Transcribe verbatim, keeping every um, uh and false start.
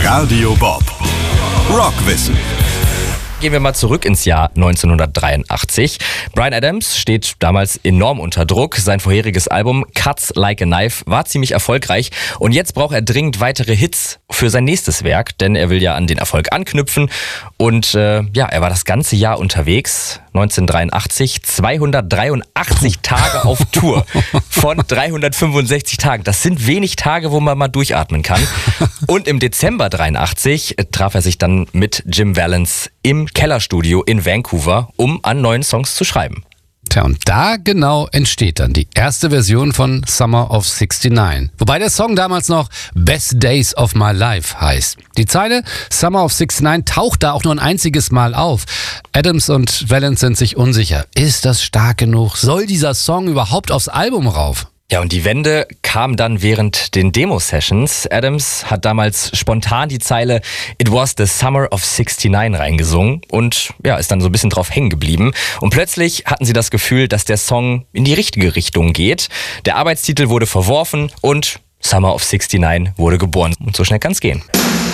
Radio Bob. Rockwissen. Gehen wir mal zurück ins Jahr neunzehnhundertdreiundachtzig. Bryan Adams steht damals enorm unter Druck. Sein vorheriges Album Cuts Like a Knife war ziemlich erfolgreich und jetzt braucht er dringend weitere Hits für sein nächstes Werk, denn er will ja an den Erfolg anknüpfen und äh, ja, er war das ganze Jahr unterwegs. neunzehnhundertdreiundachtzig, zweihundertdreiundachtzig Tage auf Tour von dreihundertfünfundsechzig Tagen. Das sind wenig Tage, wo man mal durchatmen kann. Und im Dezember dreiundachtzig traf er sich dann mit Jim Vallance im Kellerstudio in Vancouver, um an neuen Songs zu schreiben. Tja, und da genau entsteht dann die erste Version von Summer of sixty-nine. Wobei der Song damals noch Best Days of My Life heißt. Die Zeile Summer of sixty-nine taucht da auch nur ein einziges Mal auf. Adams und Vallance sind sich unsicher. Ist das stark genug? Soll dieser Song überhaupt aufs Album rauf? Ja, und die Wende kam dann während den Demo-Sessions. Adams hat damals spontan die Zeile It was the summer of sixty-nine reingesungen und ja, ist dann so ein bisschen drauf hängen geblieben. Und plötzlich hatten sie das Gefühl, dass der Song in die richtige Richtung geht. Der Arbeitstitel wurde verworfen und Summer of sixty-nine wurde geboren. Und so schnell kann's gehen.